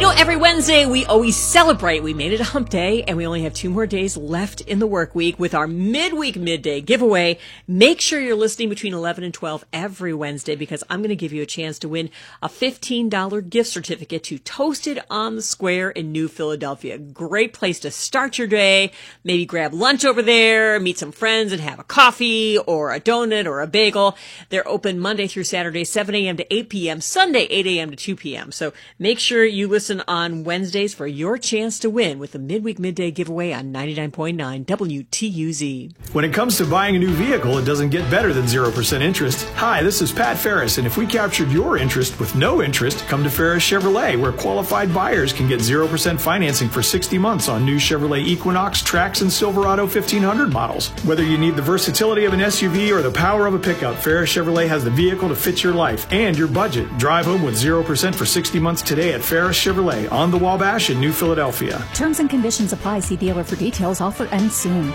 Every Wednesday we always celebrate. We made it a hump day, and we only have 2 more days left in the work week with our midday giveaway. Make sure you're listening between 11 and 12 every Wednesday, because I'm going to give you a chance to win a $15 gift certificate to Toasted on the Square in New Philadelphia. Great place to start your day. Maybe grab lunch over there, meet some friends, and have a coffee or a donut or a bagel. They're open Monday through Saturday, 7 a.m. to 8 p.m., Sunday, 8 a.m. to 2 p.m. So make sure you listen on Wednesdays for your chance to win with the midday giveaway on 99.9 WTUZ. When it comes to buying a new vehicle, it doesn't get better than 0% interest. Hi, this is Pat Ferris, and if we captured your interest with no interest, come to Ferris Chevrolet, where qualified buyers can get 0% financing for 60 months on new Chevrolet Equinox, Trax, and Silverado 1500 models. Whether you need the versatility of an SUV or the power of a pickup, Ferris Chevrolet has the vehicle to fit your life and your budget. Drive home with 0% for 60 months today at Ferris Chevrolet on the Wabash in New Philadelphia. Terms and conditions apply. See dealer for details. Offer ends soon.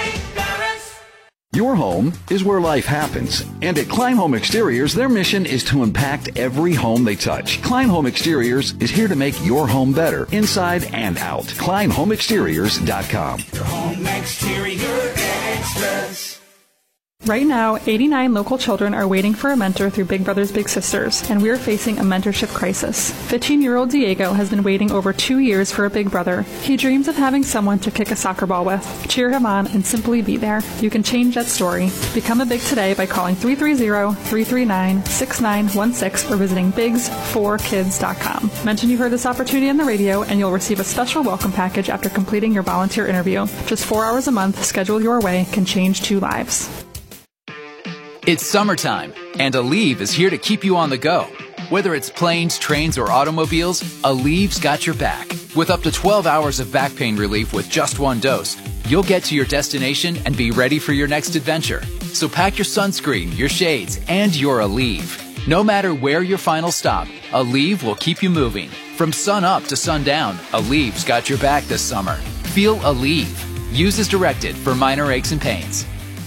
Your home is where life happens. And at Klein Home Exteriors, their mission is to impact every home they touch. Klein Home Exteriors is here to make your home better, inside and out. KleinHomeExteriors.com. Your home exterior extras. Right now, 89 local children are waiting for a mentor through Big Brothers Big Sisters, and we're facing a mentorship crisis. 15-year-old Diego has been waiting over 2 years for a big brother. He dreams of having someone to kick a soccer ball with, cheer him on, and simply be there. You can change that story. Become a Big today by calling 330-339-6916 or visiting bigs4kids.com. Mention you heard this opportunity on the radio, and you'll receive a special welcome package after completing your volunteer interview. Just 4 hours a month, scheduled your way, can change 2 lives. It's summertime, and Aleve is here to keep you on the go. Whether it's planes, trains, or automobiles, Aleve's got your back. With up to 12 hours of back pain relief with just 1 dose, you'll get to your destination and be ready for your next adventure. So pack your sunscreen, your shades, and your Aleve. No matter where your final stop, Aleve will keep you moving. From sun up to sundown, Aleve's got your back this summer. Feel Aleve. Use as directed for minor aches and pains.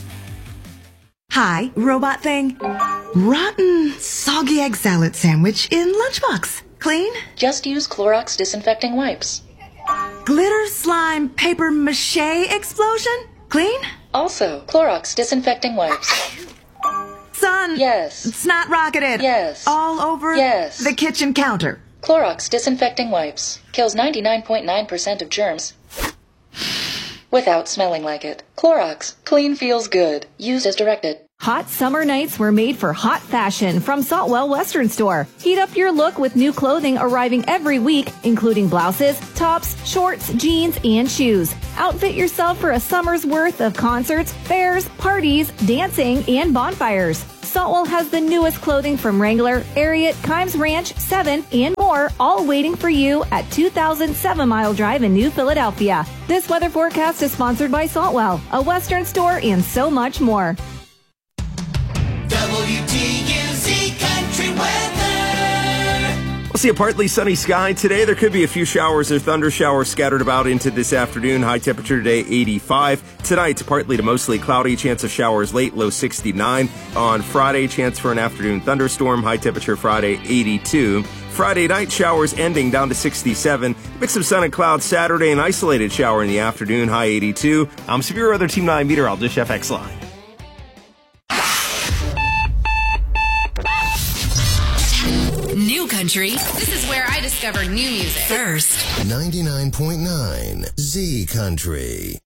Hi, robot thing. Rotten, soggy egg salad sandwich in lunchbox. Clean? Just use Clorox disinfecting wipes. Glitter slime paper mache explosion? Clean? Also, Clorox disinfecting wipes. Son. Yes. Snot rocketed. Yes. All over yes. the kitchen counter. Clorox disinfecting wipes. Kills 99.9% of germs without smelling like it. Clorox. Clean feels good. Use as directed. Hot summer nights were made for hot fashion from Saltwell Western Store. Heat up your look with new clothing arriving every week, including blouses, tops, shorts, jeans, and shoes. Outfit yourself for a summer's worth of concerts, fairs, parties, dancing, and bonfires. Saltwell has the newest clothing from Wrangler, Ariat, Kimes Ranch, 7, and more, all waiting for you at 2007 Mile Drive in New Philadelphia. This weather forecast is sponsored by Saltwell, a Western store, and so much more. WTUZ Country Weather. We'll see a partly sunny sky today. There could be a few showers or thunder showers scattered about into this afternoon. High temperature today, 85. Tonight, partly to mostly cloudy. Chance of showers late, low 69. On Friday, chance for an afternoon thunderstorm. High temperature Friday, 82. Friday night, showers ending down to 67. Mix of sun and clouds Saturday, an isolated shower in the afternoon. High 82. I'm Severe Weather Team 9 meteorologist Dish FX Line. New country. This is where I discover new music. First. 99.9 Z Country.